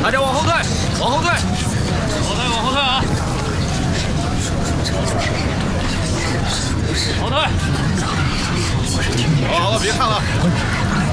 大家往后退，往后退，往后退啊！后退。好了，别看了。